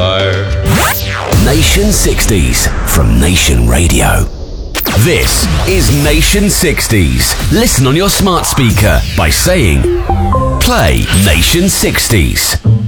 fire. Nation 60s from Nation Radio. This is Nation 60s. Listen on your smart speaker by saying, play Nation 60s.